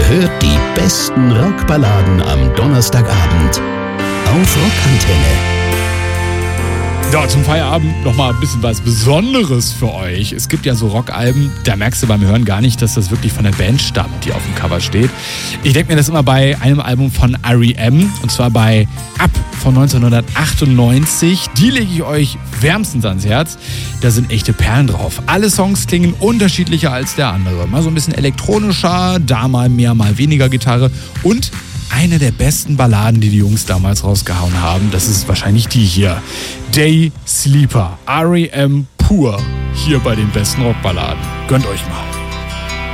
hört die besten Rockballaden am Donnerstagabend auf Rockantenne. Ja, zum Feierabend nochmal ein bisschen was Besonderes für euch. Es gibt ja so Rockalben, da merkst du beim Hören gar nicht, dass das wirklich von der Band stammt, die auf dem Cover steht. Ich denke mir das immer bei einem Album von R.E.M., und zwar bei Up von 1998. Die lege ich euch wärmstens ans Herz. Da sind echte Perlen drauf. Alle Songs klingen unterschiedlicher als der andere. Mal so ein bisschen elektronischer, da mal mehr, mal weniger Gitarre und eine der besten Balladen, die Jungs damals rausgehauen haben, das ist wahrscheinlich die hier. Day Sleeper, R.E.M. pur, hier bei den besten Rockballaden. Gönnt euch mal.